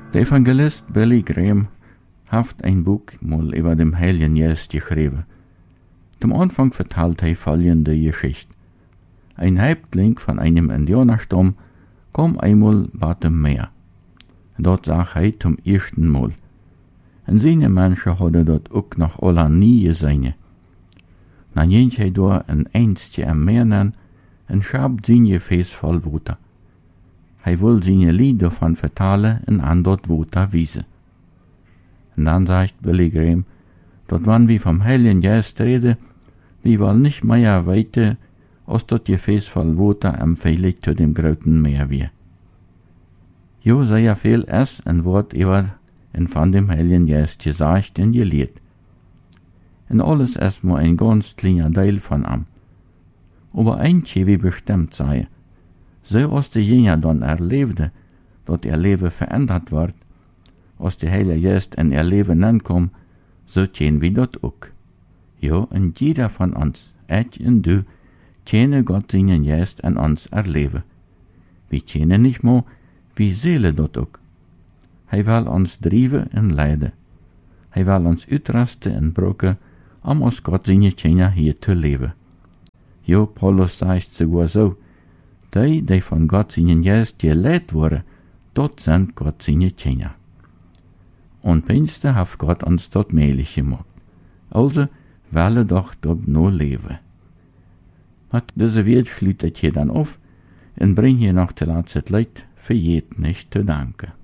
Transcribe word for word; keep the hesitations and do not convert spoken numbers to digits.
Der Evangelist Billy Graham hat ein Buch mal über dem Heiligen Geist geschrieben. Zum Anfang vertelt er folgende Geschichte. Ein Häuptling von einem Indianerstamm kam einmal bei dem Meer. Dort sah er zum ersten Mal. Und seine Menschen hadden dort auch noch alle nie gesehen. Dan ging hij door een eindje am Meer nan en schabt zijn Gefäß voll Water. Hij wil zijn Lied davon vertalen en an dort Water wiesen. Und dann sagt Billy Graham, dort wann wir vom Heiligen Geist reden, wir wollen nicht mehr weiter, als dort Gefäß voll Water empfehlig zu dem großen Meer wir. Jo sei ja viel erst ein Wort über und von dem Heiligen Geist gesagt und gelehrt. Und alles erstmal ein ganz kleiner Teil von am. Aber eintje wie bestimmt sei, so als der Jener dann erlebte, dass ihr Leben verändert wird, als der Heilige Geist in ihr Leben ankommt, so tun wir dort auch. Ja, und jeder von uns, ich und du, können Gott seinen Geist an uns erleben. Wir können nicht mehr, wie Seele dort auch. Hij will uns driven en leiden. Hij will uns uitrasten en brokken, om als Gott seine Kinder hier zu leben. Jo, Paulus sagt sogar so, die, die von Gott seinen Geist geleitet wurden, dort sind Gott seine Kinder. Und Pinste hat Gott uns dort möglich gemacht. Also, welle doch dort nur leben. Mit dieser Welt schließt hier dann auf und bringt hier noch die letzte Leid für jeden nicht zu danken.